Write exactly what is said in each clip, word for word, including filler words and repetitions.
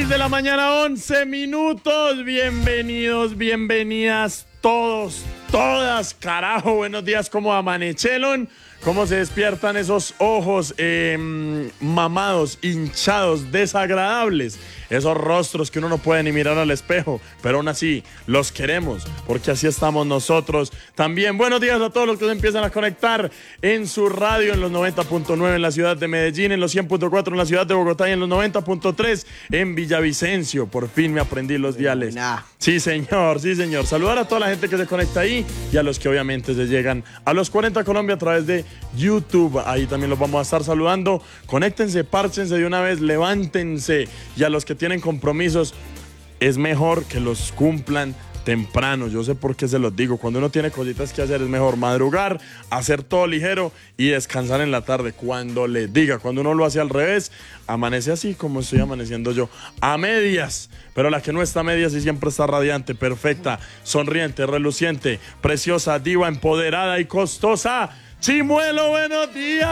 seis de la mañana, once minutos. Bienvenidos, bienvenidas todos, todas. Carajo, buenos días, ¿cómo amanecieron? ¿Cómo se despiertan esos ojos eh, mamados, hinchados, desagradables? Esos rostros que uno no puede ni mirar al espejo, pero aún así los queremos, porque así estamos nosotros. También buenos días a todos los que se empiezan a conectar en su radio, en los noventa punto nueve en la ciudad de Medellín, en los cien punto cuatro en la ciudad de Bogotá y en los noventa punto tres en Villavicencio. Por fin me aprendí los diales. Nah. Sí, señor, sí, señor. Saludar a toda la gente que se conecta ahí y a los que obviamente se llegan a los cuarenta Colombia a través de YouTube. Ahí también los vamos a estar saludando. Conéctense, párchense de una vez, levántense. Y a los que tienen compromisos, es mejor que los cumplan temprano. Yo sé por qué se los digo. Cuando uno tiene cositas que hacer, es mejor madrugar, hacer todo ligero y descansar en la tarde. Cuando le diga, cuando uno lo hace al revés, amanece así como estoy amaneciendo yo, a medias. Pero la que no está a medias y siempre está radiante, perfecta, sonriente, reluciente, preciosa, diva, empoderada y costosa. Chimuelo, buenos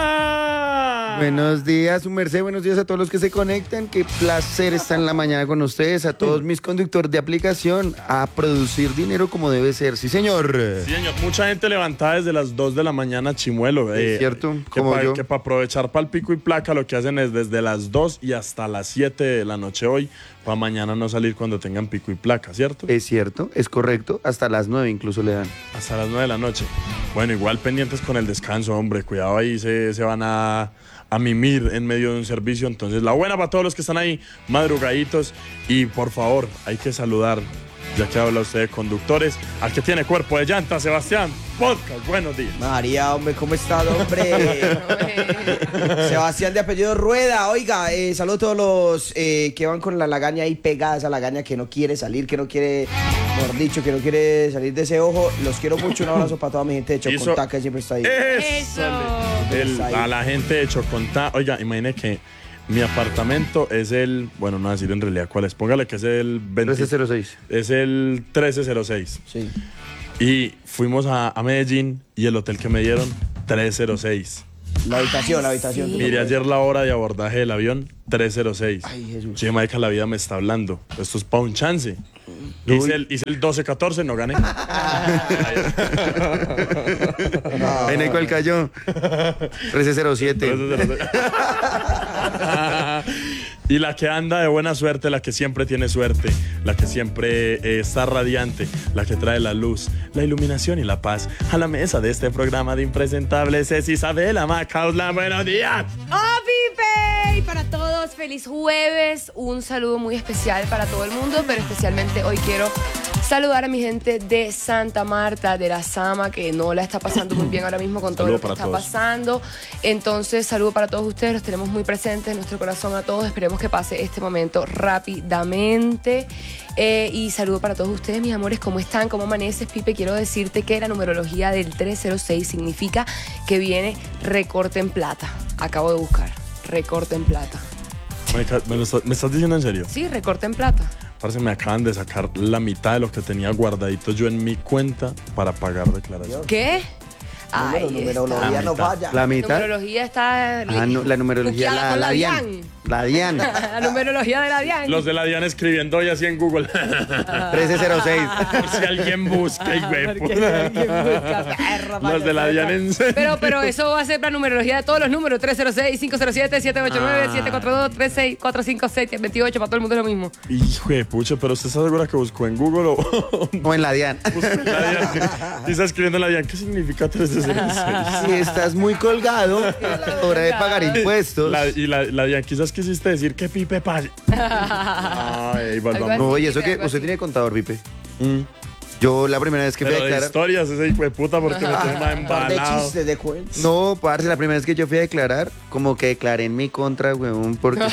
días. Buenos días, su merced, buenos días a todos los que se conectan. Qué placer estar en la mañana con ustedes, a todos mis conductores de aplicación, a producir dinero como debe ser. Sí, señor. Sí, señor. Mucha gente levantada desde las dos de la mañana, Chimuelo. Es eh, cierto, que como pa, yo. Que para aprovechar para el pico y placa lo que hacen es desde las dos y hasta las siete de la noche hoy, para mañana no salir cuando tengan pico y placa, ¿cierto? Es cierto, es correcto. Hasta las nueve incluso le dan. Hasta las nueve de la noche. Bueno, igual pendientes con el descanso, hombre. Cuidado ahí, se, se van a, a mimir en medio de un servicio. Entonces, la buena para todos los que están ahí madrugaditos. Y por favor, hay que saludar, ya que habla usted de conductores, al que tiene cuerpo de llanta, Sebastián Podcast. Buenos días. María, hombre, ¿cómo está, hombre? Sebastián de apellido Rueda. Oiga, eh, saludos a todos los eh, que van con la lagaña ahí pegada, esa lagaña que no quiere salir, que no quiere, mejor dicho, que no quiere salir de ese ojo. Los quiero mucho, un abrazo para toda mi gente de Chocontá, que siempre está ahí. Eso. El, a la gente de Chocontá. Oiga, imagine que mi apartamento es el, bueno, no voy a decir en realidad cuál es, póngale que es el veinte, trece cero seis. Es el trece cero seis. Sí. Y fuimos a, a Medellín y el hotel que me dieron, tres cero seis. La habitación, la habitación. Sí. Miré ayer la hora de abordaje del avión, tres cero seis. Ay, Jesús. Sí, marica, la vida me está hablando. Esto es pa' un chance. Hice el, hice el doce catorce, no gané. ¿En el cual cayó? trece cero siete. Y la que anda de buena suerte, la que siempre tiene suerte, la que siempre eh, está radiante, la que trae la luz, la iluminación y la paz a la mesa de este programa de impresentables es Isabela Macausla. Buenos días. ¡Oh, Pipe! Y para todos, feliz jueves. Un saludo muy especial para todo el mundo, pero especialmente hoy quiero saludar a mi gente de Santa Marta, de la Sama, que no la está pasando muy bien ahora mismo con todo Saludo lo que para está todos. pasando. Entonces, saludo para todos ustedes, los tenemos muy presentes en nuestro corazón a todos. Esperemos que pase este momento rápidamente. Eh, y saludo para todos ustedes, mis amores. ¿Cómo están? ¿Cómo amaneces, Pipe? Quiero decirte que la numerología del tres cero seis significa que viene recorte en plata. Acabo de buscar. Recorte en plata. Marica, ¿me, lo está- ¿me estás diciendo en serio? Sí, recorte en plata. Parce, me acaban de sacar la mitad de lo que tenía guardadito yo en mi cuenta para pagar declaración. ¿Qué? Número, Ahí numerología está. no falla. La La mitad. numerología está... Ah, no, la numerología, buqueada la, con la, la Dian. Dian. La Dian. La numerología de la Dian. Los de la Diana escribiendo hoy así en Google. trece cero seis. Por si alguien busca y ve. Porque alguien busca perra para Los de la que Diana sepa. en serio. Pero, pero eso va a ser la numerología de todos los números. tres cero seis, cinco cero siete, siete ocho nueve, siete cuatro dos, tres seis cuatro cinco seis, veintiocho. Para todo el mundo es lo mismo. Hijo de pucha, pero ¿usted está segura que buscó en Google o O en la Dian. buscó en la Diana? Y está escribiendo en la Diana. ¿Qué significa tres cero seis? Si estás muy colgado, es la hora de pagar impuestos. La- y la, la Diana quizás quisiste decir que Pipe pague. Ay, Algo volvamos. así. No, y eso que Algo usted así. tiene contador, Pipe. Mm. Yo la primera vez que fui a Pero de declarar. historias, ese hijo de puta, porque me tiene más De embalado. chistes, de cuentos. No, parce, la primera vez que yo fui a declarar, como que declaré en mi contra, weón, porque,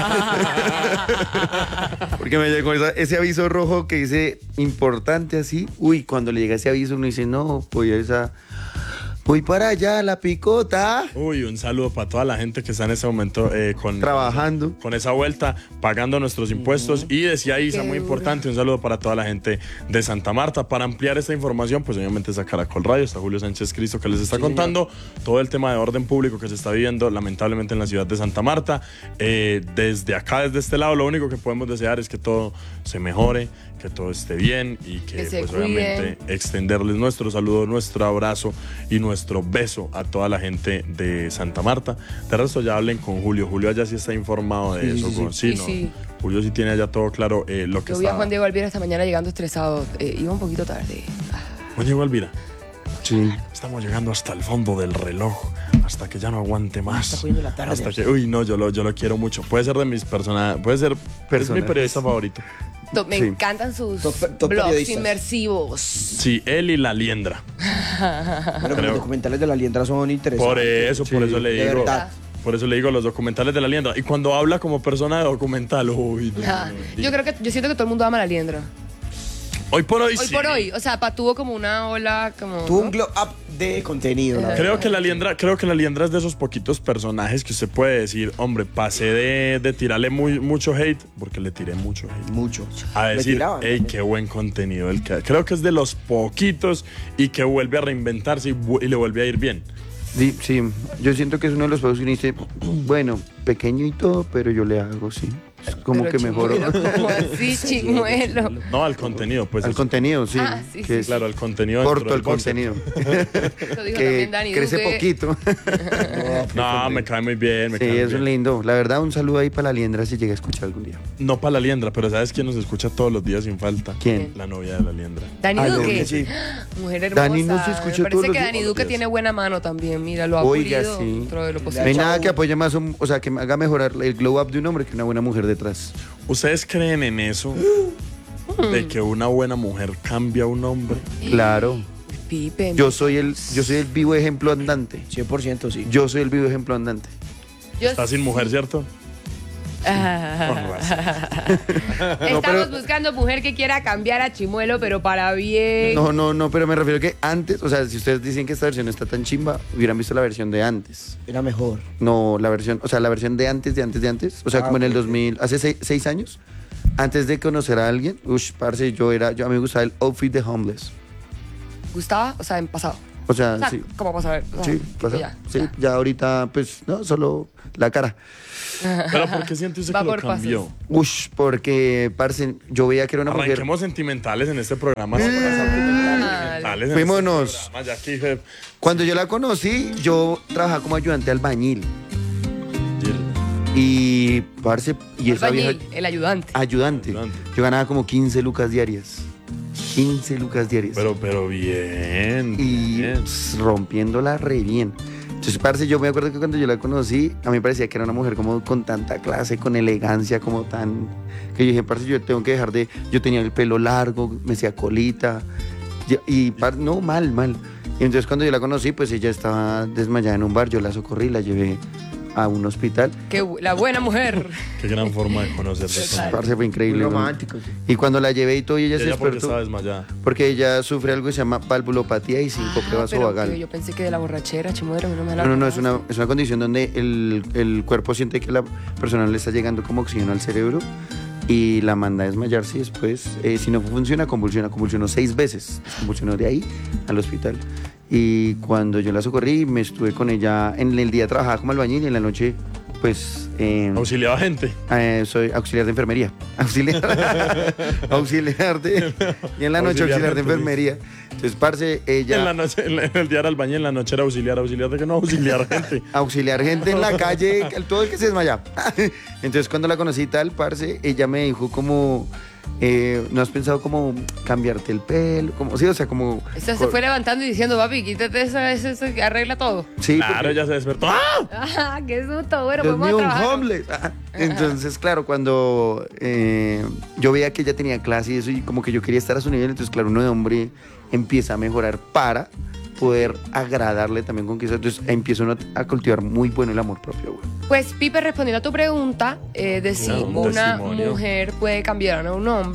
porque me llegó esa- ese aviso rojo que dice importante así. Uy, cuando le llega ese aviso uno dice, no, pues esa Voy para allá, la picota. Uy, un saludo para toda la gente que está en ese momento eh, con, Trabajando. con esa vuelta, pagando nuestros impuestos. Y decía Isa, Qué muy duro. importante, un saludo para toda la gente de Santa Marta. Para ampliar esta información, pues obviamente está Caracol Radio, está Julio Sánchez Cristo que les está contando todo el tema de orden público que se está viviendo lamentablemente en la ciudad de Santa Marta. Eh, desde acá, desde este lado, lo único que podemos desear es que todo se mejore, que todo esté bien y que, Que se pues cuiden. obviamente extenderles nuestro saludo, nuestro abrazo y nuestro beso a toda la gente de Santa Marta. De resto ya hablen con Julio. Julio allá sí está informado de Sí, eso. sí, sí. con- sí, Sí, no. sí. Julio sí tiene allá todo claro eh, lo que Yo vi a está. Juan Diego Alvira esta mañana llegando estresado. Eh, iba un poquito tarde. Juan Diego Alvira. Sí. Estamos llegando hasta el fondo del reloj, hasta que ya no aguante más. Está cogiendo la tarde. Hasta que, uy, no, yo lo, yo lo quiero mucho. Puede ser de mis personajes, puede ser, es mi Personajes. periodista favorito. To- Me Sí. encantan sus Top- top blogs periodistas. inmersivos. Sí, él y la liendra. Bueno, Creo. los documentales de la liendra son interesantes. Por eso, por Sí, eso le de digo. verdad. Por eso le digo los documentales de la liendra. Y cuando habla como persona de documental, uy, Dios Ah, mío. yo creo que yo siento que todo el mundo ama a la liendra. Hoy por hoy Hoy sí. por hoy, o sea, pa, tuvo como una ola como Tuvo ¿no? un glow up de contenido, la Creo verdad. que la liendra, creo que la liendra es de esos poquitos personajes que usted puede decir, hombre, pasé de, de tirarle muy, mucho hate, porque le tiré mucho hate. Mucho. A Le decir, tiraban, hey, ¿no? qué buen contenido el que creo que es de los poquitos y que vuelve a reinventarse y, vu- y le vuelve a ir bien. Sí, sí, yo siento que es uno de los juegos que uno dice, bueno, pequeño y todo, pero yo le hago, sí. Es como Pero que mejoró. chimuelo, como así, chimuelo. No al contenido, pues. Al es- contenido, sí. Ah, sí, que sí, es Claro, al contenido. dentro corto del el boxer. contenido. Lo dijo que también Dani crece Duque. poquito. No, me cae muy bien, me Sí, cae muy es bien. un lindo. La verdad, un saludo ahí para la liendra si llega a escuchar algún día. No para la liendra, pero ¿sabes quién nos escucha todos los días sin falta? ¿Quién? La novia de la liendra. Dani Ah, Duque. Duque, sí. Mujer hermosa. Dani no se escucha Me todos parece los que días. Dani Todos los Duque días. tiene buena mano también. Mira, lo ha Oiga, pulido sí. dentro de lo No posible. hay Chao. nada que apoye más, un- o sea, que me haga mejorar el glow up de un hombre que una buena mujer detrás. ¿Ustedes creen en eso? De que una buena mujer cambia a un hombre. Claro. Pipe. Yo soy el, yo soy el vivo ejemplo andante. cien por ciento sí. Yo soy el vivo ejemplo andante. Yo Está sin mujer, ¿cierto? Estamos pero- buscando mujer que quiera cambiar a Chimuelo, pero para bien. No, no, no, pero me refiero que antes, o sea, si ustedes dicen que esta versión está tan chimba, hubieran visto la versión de antes. Era mejor. No, la versión, o sea, la versión de antes, de antes, de antes. O sea, Ah, como en el ok. dos mil, hace seis, seis años, antes de conocer a alguien, uff, parce, yo era, yo a mí me gustaba el outfit de homeless. ¿Gustaba? O sea, en pasado. O sea, O sea, sí. ¿cómo pasar? O sea, Sí, tipo pasa. ya, sí, ya. ya ahorita, pues, no, solo la cara. Pero ¿por qué siente usted Va que lo por pasos. cambió? Ush, porque, parce, yo veía que era una mujer. Arranquemos sentimentales en este programa. Sentimentales en Fuímonos. este programa, ya que, eh, Cuando yo la conocí, yo trabajaba como ayudante albañil. Y, parce, y esa Albañil, vieja. el ayudante. Ayudante. Ayudante. Yo ganaba como quince lucas diarias. quince lucas diarias. Pero, pero bien. y bien. pss, rompiéndola re bien. Entonces, parce, yo me acuerdo que cuando yo la conocí, a mí me parecía que era una mujer como con tanta clase, con elegancia, como tan... Que yo dije, parce, yo tengo que dejar de... Yo tenía el pelo largo, me hacía colita. Y, y par- no, mal, mal. Y entonces cuando yo la conocí, pues ella estaba desmayada en un bar, yo la socorrí, la llevé a un hospital. Que bu- la buena mujer. Qué gran forma de conocerse. Total. Parce, fue increíble. Muy ¿no? romántico, sí. Y cuando la llevé y todo, y ella se Ella porque despertó. estaba desmayada. Porque ella sufre algo que se llama valvulopatía y síncope Ah, pero vasovagal. que yo pensé que de la borrachera, Chimuelo, no me la No, no, no, es una, es una condición donde el, el cuerpo siente que la persona le está llegando como oxígeno al cerebro y la manda a desmayarse y después, eh, si no funciona, convulsiona. Convulsionó seis veces. Convulsionó de ahí al hospital. Y cuando yo la socorrí, me estuve con ella. En el día trabajaba como albañil y en la noche, pues... eh, Auxiliaba gente. eh, soy auxiliar de enfermería. Auxiliar, auxiliar de... Y en la noche Auxiliar auxiliar de de enfermería. Entonces, parce, ella... En, la noche, en, la- en el día era albañil, en la noche era auxiliar. Auxiliar de que no auxiliar gente. Auxiliar gente en la calle, todo el que se desmaya. Entonces cuando la conocí tal, parce, ella me dijo como, eh, ¿no has pensado como cambiarte el pelo? Como, sí, o sea, como... Esta se fue levantando y diciendo, papi, quítate eso, eso, eso, que arregla todo. Sí, Claro, porque- ella se despertó. ¡Ah! Ah, qué susto. Bueno, Dios podemos mío, un trabajar. homeless. Ah, Entonces, claro, cuando eh, yo veía que ella tenía clase y eso, y como que yo quería estar a su nivel, entonces, claro, uno de hombre empieza a mejorar para poder agradarle también con quizás. Entonces, empieza uno a cultivar muy bueno el amor propio, güey. Pues, Pipe, respondiendo a tu pregunta eh, de si Un una testimonio. mujer puede cambiar a un hombre,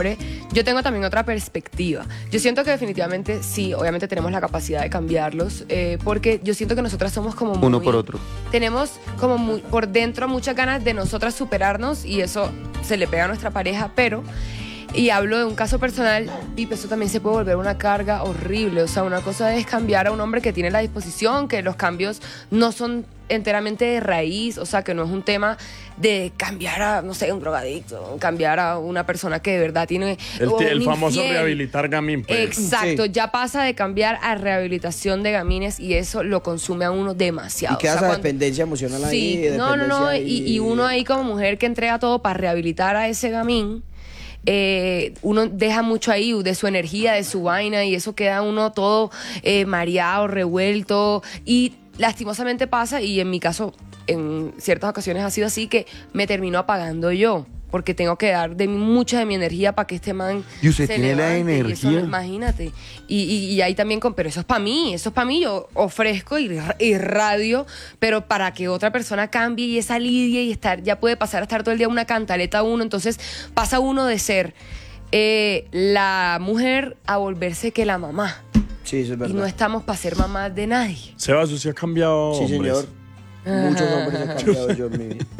yo tengo también otra perspectiva. Yo siento que definitivamente sí, obviamente tenemos la capacidad de cambiarlos, eh, porque yo siento que nosotras somos como muy, Uno por otro. tenemos como muy, por dentro muchas ganas de nosotras superarnos y eso se le pega a nuestra pareja, pero, y hablo de un caso personal, y eso también se puede volver una carga horrible. O sea, una cosa es cambiar a un hombre que tiene la disposición, que los cambios no son enteramente de raíz, o sea, que no es un tema de cambiar a, no sé, un drogadicto, cambiar a una persona que de verdad tiene... El, o el un famoso infiel. rehabilitar gamín. Pues. Exacto, Sí. ya pasa de cambiar a rehabilitación de gamines y eso lo consume a uno demasiado. Y queda O sea, esa cuando- dependencia emocional ahí. Sí, no, no, no, y, y uno ahí como mujer que entrega todo para rehabilitar a ese gamín, eh, uno deja mucho ahí de su energía, de su vaina, y eso queda uno todo eh, mareado, revuelto, y lastimosamente pasa, y en mi caso en ciertas ocasiones ha sido así, que me termino apagando yo, porque tengo que dar de mi- mucha de mi energía para que este man ¿Y usted se tiene la levante, y eso no- energía? imagínate. Y, y, y ahí también, con, pero eso es para mí, eso es para mí, yo ofrezco y irradio, pero para que otra persona cambie y esa lidia y estar, ya puede pasar a estar todo el día una cantaleta uno, entonces pasa uno de ser eh, la mujer a volverse que la mamá. Sí, eso es Y no verdad. estás para ser mamá de nadie. Sebas, usted ha cambiado. Sí, hombres. señor. Muchos hombres han cambiado yo en mi vida.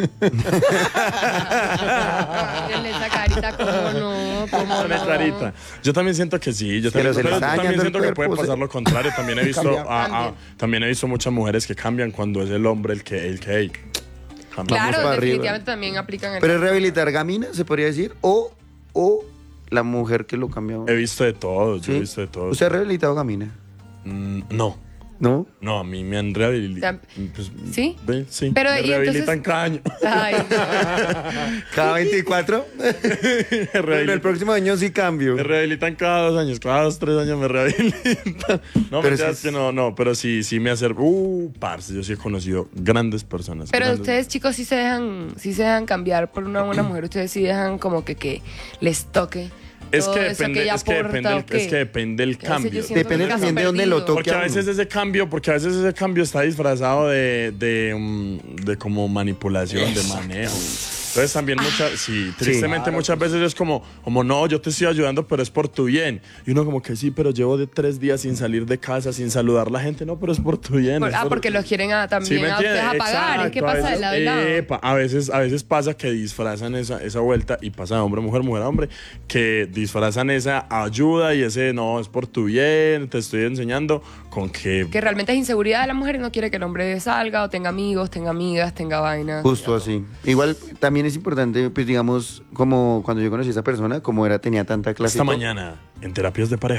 Mírenle esa carita, cómo no, cómo Pone no. carita. Yo también siento que sí. Yo Pero también, se le pero está yo también dañando el siento que puede cuerpo, pasar se- lo contrario. También he visto, Cambia. a- a- Cambia. también he visto muchas mujeres que cambian cuando es el hombre el que, el que hey, cambia. Claro, para arriba. definitivamente también aplican el... Pero es rehabilitar gamina, se podría decir, o, o la mujer que lo cambió. He visto de todo. Yo ¿Sí? he visto de todo. ¿Usted ha rehabilitado gamina? Mm, no. ¿No? No, a mí me han rehabilitado. Te ¿Sí? Sí. Pero, me ¿y entonces? rehabilitan cada año. Ay, ¿Cada veinticuatro? me, Pero el rehabilitan, próximo año sí cambio. me rehabilitan cada dos años. Cada dos, tres años me rehabilitan. No, Pero me eso es- que no, no. Pero sí, sí me acerco. Uh, parce, yo sí he conocido grandes personas. pero grandes- ustedes, chicos, sí se dejan, sí se dejan cambiar por una buena mujer. Ustedes sí dejan como que, que les toque. Es todo que eso depende, ella es que aporta, depende, ¿o el- qué? es que depende el Que a veces yo cambio. siento Depende que también caso de dónde lo perdido. toque. Porque a veces ese cambio, porque a veces ese cambio está disfrazado de, de, um, de como manipulación, de manejo. Entonces también muchas, sí, tristemente muchas veces es como, como no, yo te estoy ayudando, pero es por tu bien. Y uno como que sí, pero llevo de tres días sin salir de casa, sin saludar a la gente, no, pero es por tu bien. Por- es ah, por- porque los quieren a, ¿Sí también me a ustedes entiendes? a pagar. Es que Exacto, a pasa de veces- lado y lado. epa, a veces, a veces pasa que disfrazan esa, esa vuelta y pasa de hombre a mujer, mujer a hombre, que disfrazan esa ayuda y ese no, es por tu bien, te estoy enseñando con que... Que realmente es inseguridad de la mujer y no quiere que el hombre salga o tenga amigos, tenga amigas, tenga vainas. Justo así. Igual también es importante, pues digamos, como cuando yo conocí a esa persona, como era, tenía tanta clase. Esta y todo. mañana, en Terapias de Pareja.